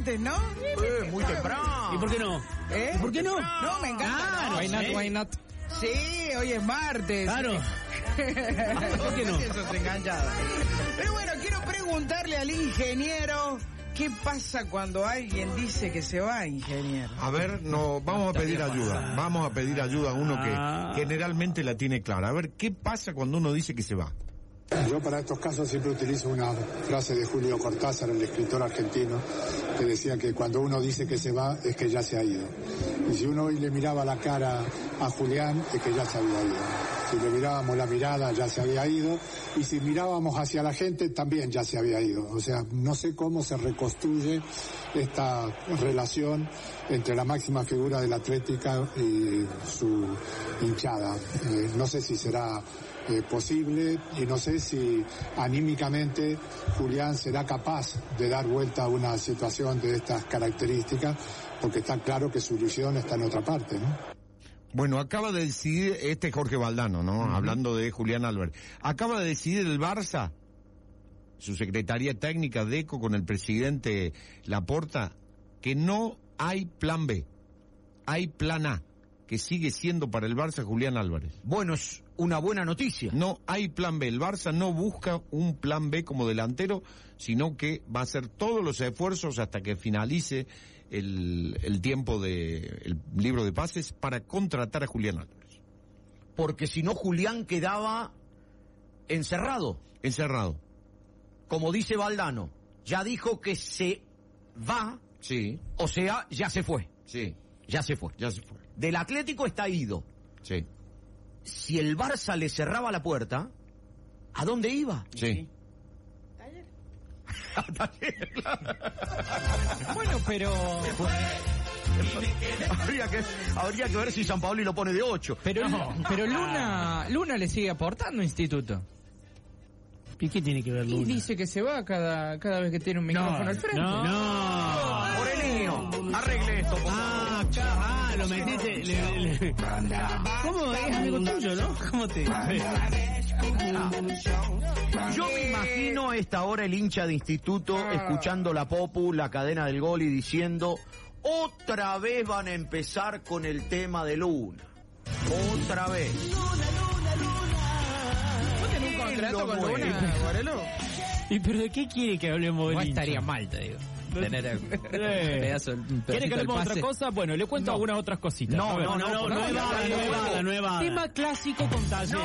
martes, ¿no? Muy temprano. ¿Y por qué no? ¿Eh? ¿Por qué no? No, me encanta. Claro, Why not, why not? Sí, hoy es martes. Claro. ¿Por qué no? Eso se enganchado. Pero bueno, quiero preguntarle al ingeniero, ¿qué pasa cuando alguien dice que se va, ingeniero? A ver, no, vamos a pedir ayuda. Vamos a pedir ayuda a uno que generalmente la tiene clara. A ver, ¿qué pasa cuando uno dice que se va? Yo para estos casos siempre utilizo una frase de Julio Cortázar, el escritor argentino, que decía que cuando uno dice que se va es que ya se ha ido. Y si uno hoy le miraba la cara a Julián es que ya se había ido. Si le mirábamos la mirada ya se había ido, y si mirábamos hacia la gente también ya se había ido. O sea, no sé cómo se reconstruye esta relación entre la máxima figura de la Atlética y su hinchada. No sé si será posible, y no sé si anímicamente Julián será capaz de dar vuelta a una situación de estas características, porque está claro que su ilusión está en otra parte, ¿no? Bueno, acaba de decidir, Jorge Valdano, ¿no? Hablando de Julián Álvarez. Acaba de decidir el Barça, su secretaría técnica, DECO, con el presidente Laporta, que no hay plan B, hay plan A, que sigue siendo para el Barça Julián Álvarez. Bueno, es una buena noticia. No hay plan B, el Barça no busca un plan B como delantero, sino que va a hacer todos los esfuerzos hasta que finalice el tiempo el libro de pases para contratar a Julián Álvarez. Porque si no, Julián quedaba encerrado. Encerrado. Como dice Valdano, ya dijo que se va, sí. O sea, ya se fue. Sí. Ya se fue. Ya se fue. Del Atlético está ido. Sí. Si el Barça le cerraba la puerta, ¿a dónde iba? Sí. Bueno, pero... habría que ver si San Paoli lo pone de 8. Pero Luna le sigue aportando instituto. ¿Y qué tiene que ver Luna? Y dice que se va cada vez que tiene un micrófono al frente. No. Morenino, arregle esto. Lo metiste. ¿Cómo es amigo tuyo, no? ¿Cómo te? Yo me imagino a esta hora el hincha de instituto escuchando la Popu, la cadena del gol, y diciendo: otra vez van a empezar con el tema de Luna. Otra vez. ¿Vos tenés un contrato con Luna, Guarelo? ¿Y pero de qué quiere que hablemos de No hincha? estaría mal, te digo. Tener un pedazo ¿Quiere que hablemos de otra cosa? Bueno, le cuento algunas otras cositas. No Nueva. Tema clásico con Talleres.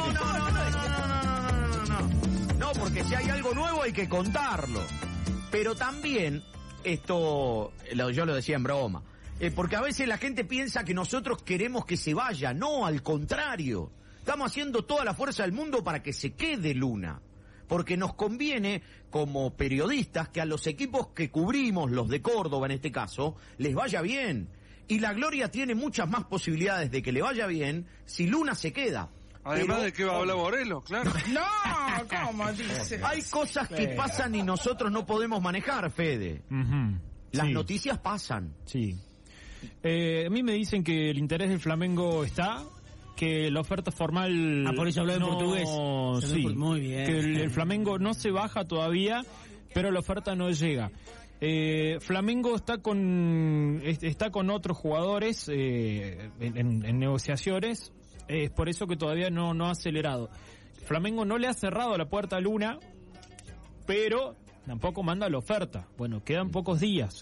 No, porque si hay algo nuevo hay que contarlo. Pero también, yo lo decía en broma, porque a veces la gente piensa que nosotros queremos que se vaya. No, al contrario. Estamos haciendo toda la fuerza del mundo para que se quede Luna. Porque nos conviene, como periodistas, que a los equipos que cubrimos, los de Córdoba en este caso, les vaya bien. Y la Gloria tiene muchas más posibilidades de que le vaya bien si Luna se queda. Además de que va a hablar Morelos, claro. No, ¿cómo dice? Hay cosas que pasan y nosotros no podemos manejar, Fede. Las noticias pasan. Sí. A mí me dicen que el interés del Flamengo está, que la oferta formal... por eso habló en portugués. Sí, muy bien. Que el Flamengo no se baja todavía, pero la oferta no llega. Flamengo está con otros jugadores en negociaciones, es por eso que todavía no ha acelerado. Flamengo no le ha cerrado la puerta a Luna, pero tampoco manda la oferta. Bueno, quedan pocos días.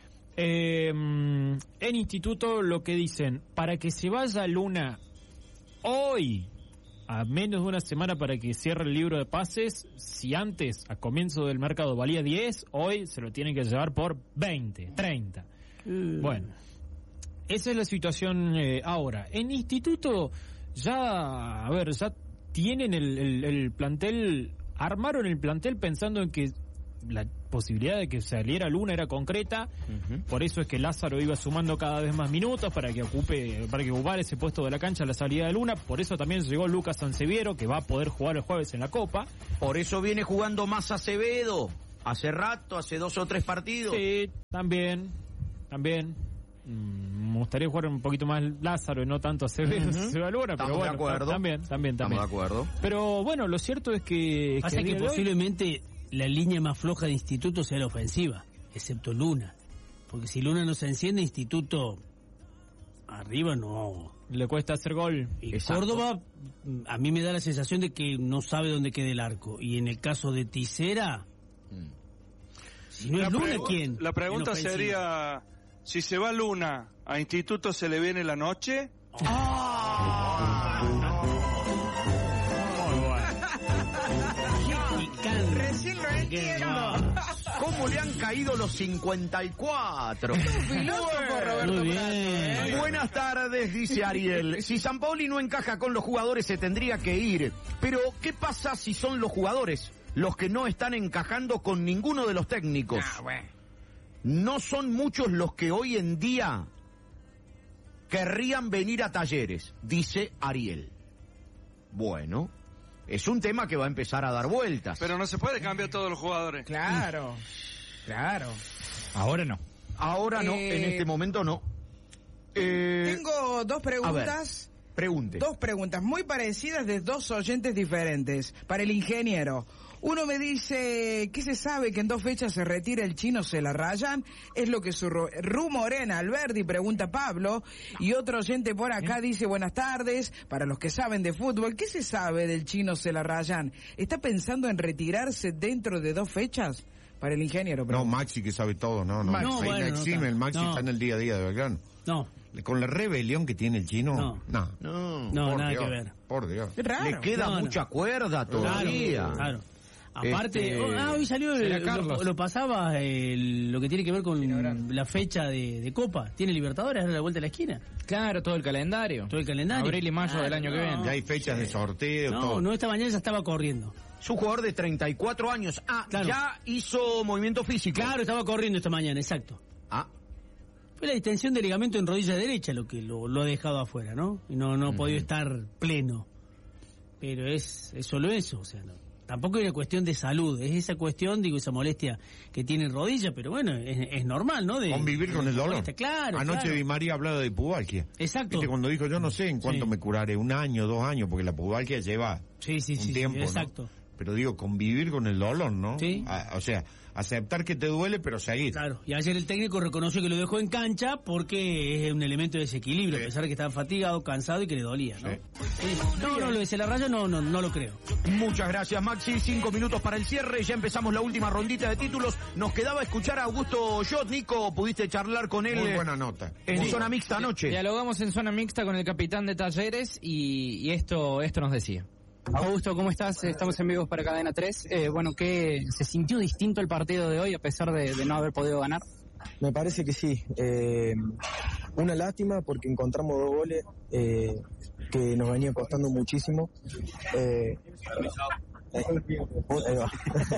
En instituto lo que dicen, para que se vaya Luna hoy, a menos de una semana para que cierre el libro de pases, si antes, a comienzo del mercado, valía 10, hoy se lo tienen que llevar por 20, 30. Bueno, esa es la situación ahora. En instituto ya tienen el plantel, armaron el plantel pensando en que la posibilidad de que saliera Luna era concreta, por eso es que Lázaro iba sumando cada vez más minutos para que ocupara ese puesto de la cancha a la salida de Luna. Por eso también llegó Lucas Sanseviero, que va a poder jugar el jueves en la Copa. Por eso viene jugando más Acevedo, hace rato, hace 2 o 3 partidos. Sí, también. Me gustaría jugar un poquito más Lázaro y no tanto Acevedo, Luna, pero bueno, de acuerdo. También. Estamos de acuerdo. Pero bueno, lo cierto es que... Pasa que posiblemente la línea más floja de instituto sea la ofensiva, excepto Luna. porque si Luna no se enciende, Instituto arriba no. Le cuesta hacer gol. Y Exacto. Córdoba, a mí me da la sensación de que no sabe dónde queda el arco. Y en el caso de Tisera, si no es Luna, ¿quién? La pregunta En ofensiva. sería, si se va Luna, ¿a Instituto se le viene la noche? Picante. Recién lo entiendo. ¿Cómo le han caído los 54? Filósofo Roberto Muy Prato, bien. Buenas tardes, dice Ariel. Si Sampaoli no encaja con los jugadores, se tendría que ir. Pero, ¿qué pasa si son los jugadores los que no están encajando con ninguno de los técnicos? bueno. No son muchos los que hoy en día querrían venir a Talleres, dice Ariel. Bueno, es un tema que va a empezar a dar vueltas. Pero no se puede cambiar todos los jugadores. Claro. Ahora no. Ahora no, en este momento no. Tengo dos preguntas. Pregunte. Dos preguntas muy parecidas de dos oyentes diferentes. Para el ingeniero. Uno me dice, ¿qué se sabe que en 2 fechas se retira el Chino Se La Rayan? Es lo que rumorena Alberdi, pregunta Pablo. Y otro oyente por acá dice, buenas tardes, para los que saben de fútbol, ¿qué se sabe del Chino Se La Rayan? ¿Está pensando en retirarse dentro de 2 fechas? Para el ingeniero. No, pregunta. Maxi que sabe todo, no. Maxi. No, Ahí bueno, me no exime, está. el Maxi No. está en el día a día de Belgrano. No, Con la rebelión que tiene el chino, No. no. no, Por nada Dios, que ver. Por Dios. Es raro. Le queda No, no. mucha cuerda todavía. Claro. Aparte, Este, hoy salió, será Carlos. lo pasaba lo que tiene que ver con la fecha de Copa. Tiene Libertadores, ahora a la vuelta de la esquina. Claro, todo el calendario. Todo el calendario. Abril y mayo del año que viene. Ya hay fechas de sorteo, todo. No, esta mañana ya estaba corriendo. Es un jugador de 34 años. Claro. Ya hizo movimiento físico. Claro, estaba corriendo esta mañana, exacto. Ah, Fue la distensión de ligamento en rodilla derecha lo que lo ha dejado afuera, ¿no? Y no ha podido estar pleno. Pero es solo eso, o sea, tampoco es una cuestión de salud, es esa cuestión, esa molestia que tiene en rodilla, pero bueno, es normal, ¿no? Convivir con el dolor. Claro, Anoche claro. Di María hablaba de pubalgia. Exacto. Viste, cuando dijo, yo no sé en cuánto Sí. me curaré, 1 año, 2 años, porque la pubalgia lleva Sí, un tiempo, ¿no? exacto. Pero digo, convivir con el dolor, ¿no? Sí. O sea, aceptar que te duele, pero seguir. Claro, y ayer el técnico reconoció que lo dejó en cancha porque es un elemento de desequilibrio, a pesar de que estaba fatigado, cansado y que le dolía, ¿no? Sí. Sí. No, lo de Se La Raya no lo creo. muchas gracias, Maxi. 5 minutos para el cierre. Ya empezamos la última rondita de títulos. Nos quedaba escuchar a Augusto Jot. Nico, pudiste charlar con él Muy buena nota. en zona mixta anoche. Dialogamos en zona mixta con el capitán de Talleres y esto nos decía. Augusto, ¿cómo estás? Estamos en vivo para Cadena 3. Bueno, ¿qué se sintió distinto el partido de hoy a pesar de no haber podido ganar? Me parece que sí. Una lástima porque encontramos 2 goles que nos venía costando muchísimo. Ahí va.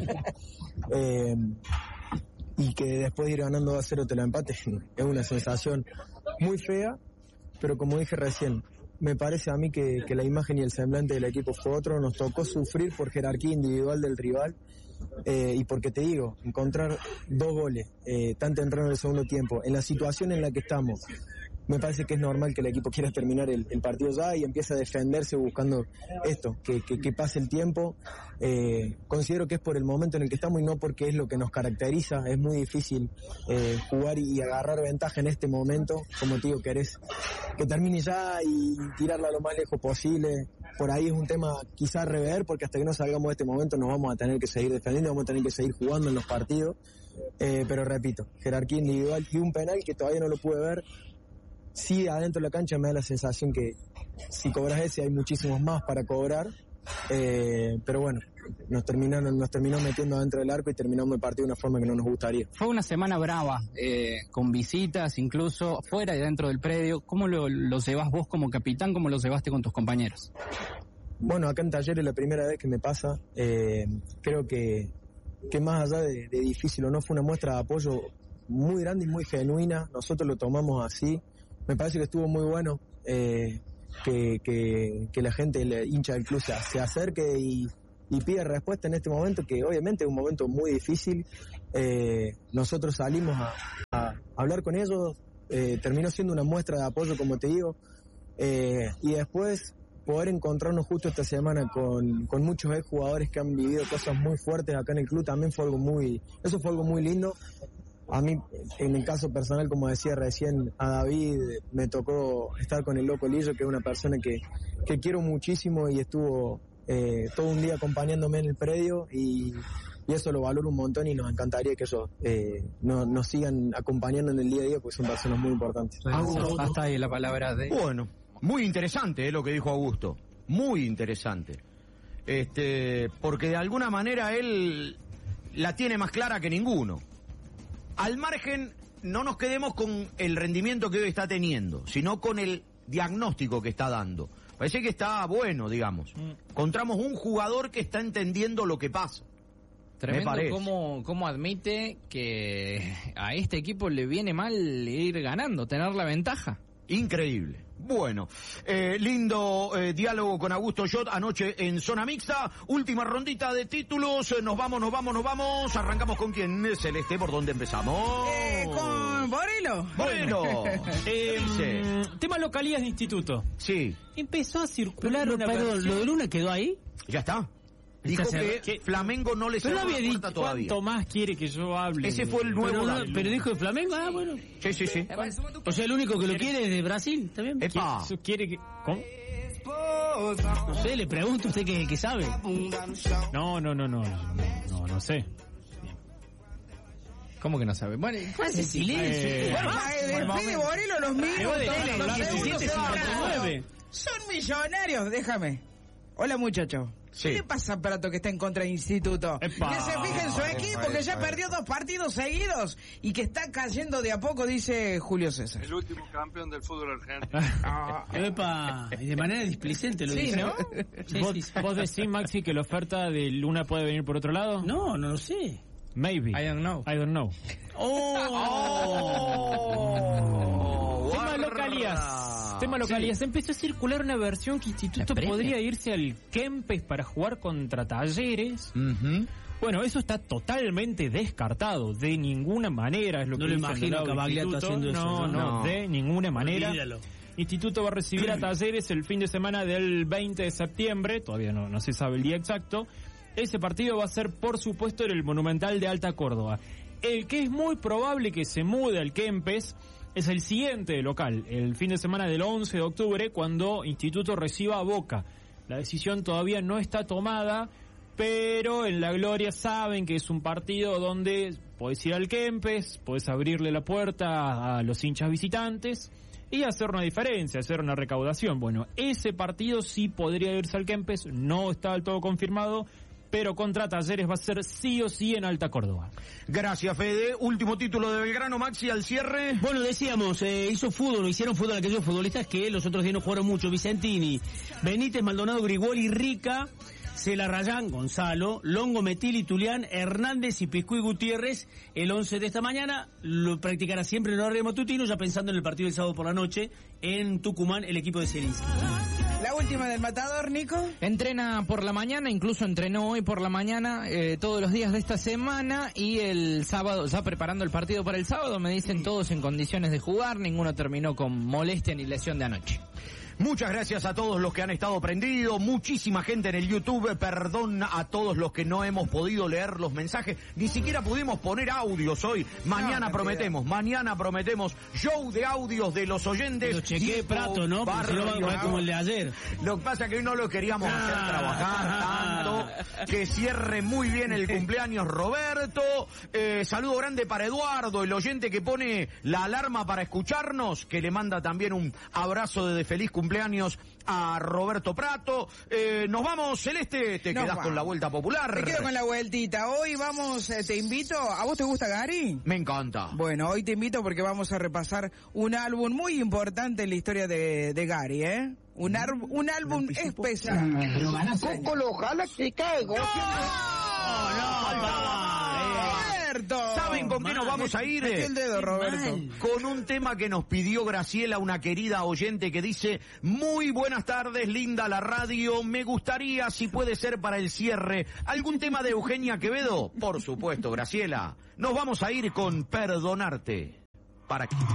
Y que después de ir ganando 2-0 te la empate es una sensación muy fea, pero como dije recién, me parece a mí que la imagen y el semblante del equipo fue otro. Nos tocó sufrir por jerarquía individual del rival. Y porque te digo, encontrar 2 goles tan temprano en el segundo tiempo, en la situación en la que estamos, me parece que es normal que el equipo quiera terminar el partido ya y empiece a defenderse buscando esto, que pase el tiempo. Considero que es por el momento en el que estamos y no porque es lo que nos caracteriza. Es muy difícil jugar y agarrar ventaja en este momento. Como te digo, querés que termine ya y tirarla lo más lejos posible. Por ahí es un tema quizá a rever, porque hasta que no salgamos de este momento nos vamos a tener que seguir defendiendo, vamos a tener que seguir jugando en los partidos. Pero repito, jerarquía individual y un penal que todavía no lo pude ver. Sí, adentro de la cancha me da la sensación que si cobras ese hay muchísimos más para cobrar. Pero bueno, nos terminó metiendo dentro del arco y terminamos el partido de una forma que no nos gustaría. Fue una semana brava, con visitas incluso fuera y dentro del predio. ¿Cómo lo llevas vos como capitán? ¿Cómo lo llevaste con tus compañeros? Bueno, acá en Talleres es la primera vez que me pasa. Creo que más allá de difícil o no, fue una muestra de apoyo muy grande y muy genuina. Nosotros lo tomamos así. Me parece que estuvo muy bueno que la gente, el hincha del club, se acerque y pida respuesta en este momento, que obviamente es un momento muy difícil. Nosotros salimos a hablar con ellos, terminó siendo una muestra de apoyo, como te digo, y después poder encontrarnos justo esta semana con muchos exjugadores que han vivido cosas muy fuertes acá en el club también fue algo muy lindo. A mí, en el caso personal, como decía recién a David, me tocó estar con el Loco Lillo, que es una persona que quiero muchísimo y estuvo todo un día acompañándome en el predio y eso lo valoro un montón y nos encantaría que ellos nos sigan acompañando en el día a día, porque son personas muy importantes. Hasta ahí la palabra de... Bueno, muy interesante lo que dijo Augusto, muy interesante. Porque de alguna manera él la tiene más clara que ninguno. Al margen, no nos quedemos con el rendimiento que hoy está teniendo, sino con el diagnóstico que está dando. Parece que está bueno, digamos. Encontramos un jugador que está entendiendo lo que pasa. Tremendo cómo admite que a este equipo le viene mal ir ganando, tener la ventaja. Increíble. Bueno, lindo diálogo con Augusto Jot anoche en Zona Mixta. Última rondita de títulos. Nos vamos. Arrancamos con quién, Celeste, ¿por dónde empezamos? Con Borelo. Borelo. Tema localías de instituto. Sí. Empezó a circular Pero, ¿lo de Luna quedó ahí? Ya está. Dijo que Flamengo no le cerró la puerta todavía. ¿Cuánto más quiere que yo hable? Ese fue el nuevo. Pero dijo de Flamengo, bueno. Sí. O sea, el único que lo quiere es de Brasil, ¿también? Epa. ¿Quiere que...? ¿Cómo? No sé, le pregunto a usted que sabe. No sé. ¿Cómo que no sabe? Bueno, hace silencio. Despide Borelo los minutos. Son millonarios, déjame. Hola, muchacho. Sí. ¿Qué le pasa a Prato que está en contra del instituto? ¡Epa! Que se fije en su equipo, que ya perdió 2 partidos seguidos y que está cayendo de a poco, dice Julio César. El último campeón del fútbol argentino. ¡Epa! Y de manera displicente lo dice. ¿no? ¿Vos decís, Maxi, que la oferta de Luna puede venir por otro lado? No lo sé. Maybe. I don't know. Tema localías. Empezó a circular una versión que Instituto podría irse al Kempes para jugar contra Talleres. Bueno, eso está totalmente descartado. De ninguna manera es lo que no le imagino a Cavagliato haciendo eso. No, de ninguna manera. Olvídalo. Instituto va a recibir a Talleres el fin de semana del 20 de septiembre. Todavía no se sabe el día exacto. Ese partido va a ser, por supuesto, en el Monumental de Alta Córdoba. El que es muy probable que se mude al Kempes es el siguiente local, el fin de semana del 11 de octubre, cuando Instituto reciba a Boca. La decisión todavía no está tomada, pero en La Gloria saben que es un partido donde podés ir al Kempes, podés abrirle la puerta a los hinchas visitantes y hacer una diferencia, hacer una recaudación. Bueno, ese partido sí podría irse al Kempes, no está del todo confirmado, pero contra Talleres va a ser sí o sí en Alta Córdoba. Gracias, Fede. Último título de Belgrano, Maxi, al cierre. Bueno, decíamos, hicieron fútbol aquellos futbolistas que los otros días no jugaron mucho. Vicentini, Benítez, Maldonado, Grigoli, Rica, Celarrayán, Gonzalo, Longo, Metil, Tulián, Hernández y Piscuy Gutiérrez. El 11 de esta mañana lo practicará siempre en horario matutino, ya pensando en el partido del sábado por la noche en Tucumán, el equipo de Zielinski. La última del Matador, Nico. Entrena por la mañana, incluso entrenó hoy por la mañana, todos los días de esta semana, y el sábado, ya preparando el partido para el sábado, me dicen todos en condiciones de jugar, ninguno terminó con molestia ni lesión de anoche. Muchas gracias a todos los que han estado prendidos, muchísima gente en el YouTube, perdón a todos los que no hemos podido leer los mensajes, ni siquiera pudimos poner audios hoy, mañana prometemos show de audios de los oyentes. Lo chequeé Prato, ¿no? Porque si no va a como el de ayer. Lo que pasa es que hoy no lo queríamos hacer trabajar tanto, que cierre muy bien el cumpleaños Roberto, saludo grande para Eduardo, el oyente que pone la alarma para escucharnos, que le manda también un abrazo de feliz cumpleaños a Roberto Prato. Nos vamos, Celeste, te quedás con la vuelta popular. Me quedo con la vueltita. Hoy vamos, te invito, ¿a vos te gusta Gary? Me encanta. Bueno, hoy te invito porque vamos a repasar un álbum muy importante en la historia de Gary, ¿eh? Un álbum especial. Coco lo jala que caigo. ¿Saben con qué nos vamos a ir? El dedo, Roberto. Con un tema que nos pidió Graciela, una querida oyente que dice: muy buenas tardes, linda la radio, me gustaría, si puede ser para el cierre, algún tema de Eugenia Quevedo. Por supuesto, Graciela. Nos vamos a ir con Perdonarte. ¿Para qué?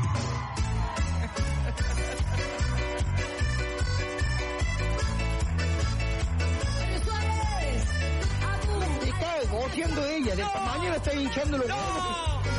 Siendo ella, de esta mañana está hinchando los dedos.